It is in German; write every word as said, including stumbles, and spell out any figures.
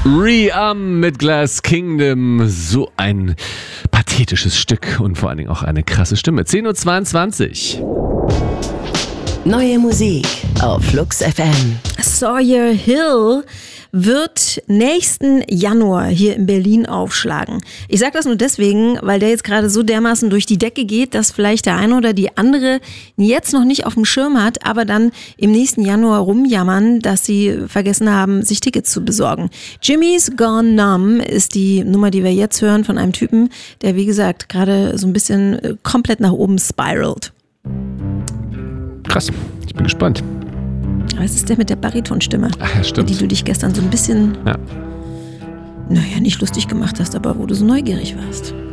Re-Am mit Glass Kingdom. So ein pathetisches Stück und vor allen Dingen auch eine krasse Stimme. zehn Uhr zweiundzwanzig. Neue Musik auf Flux F M. Sawyer Hill wird nächsten Januar hier in Berlin aufschlagen. Ich sage das nur deswegen, weil der jetzt gerade so dermaßen durch die Decke geht, dass vielleicht der eine oder die andere jetzt noch nicht auf dem Schirm hat, aber dann im nächsten Januar rumjammern, dass sie vergessen haben, sich Tickets zu besorgen. Jimmy's Gone Numb ist die Nummer, die wir jetzt hören von einem Typen, der wie gesagt gerade so ein bisschen komplett nach oben spiralt. Krass, ich bin gespannt. Das ist der mit der Baritonstimme, Ach ja, stimmt. die du dich gestern so ein bisschen, ja. naja, nicht lustig gemacht hast, aber wo du so neugierig warst.